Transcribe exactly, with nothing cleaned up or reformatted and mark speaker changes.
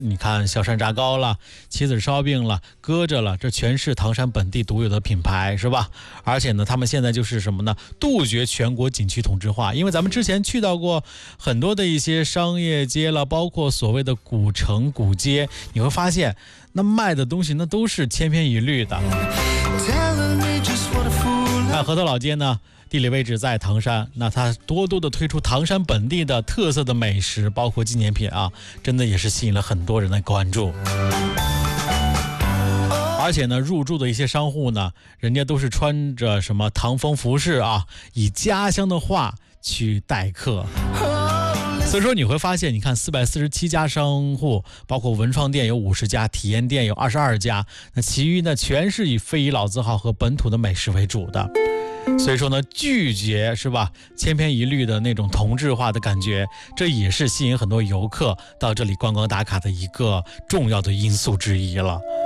Speaker 1: 你看小山楂糕了，棋子烧饼了，搁着了，这全是唐山本地独有的品牌，是吧？而且呢，他们现在就是什么呢？杜绝全国景区同质化。因为咱们之前去到过很多的一些商业街了，包括所谓的古城古街，你会发现那卖的东西那都是千篇一律的。那河头老街呢，地理位置在唐山，那它多多的推出唐山本地的特色的美食，包括纪念品啊，真的也是吸引了很多人的关注。而且呢，入驻的一些商户呢，人家都是穿着什么唐风服饰啊，以家乡的话去待客。所以说你会发现，你看四百四十七家商户，包括文创店有五十家，体验店有二十二家，那其余呢全是以非遗老字号和本土的美食为主的。所以说呢，拒绝是吧千篇一律的那种同质化的感觉，这也是吸引很多游客到这里观光打卡的一个重要的因素之一了。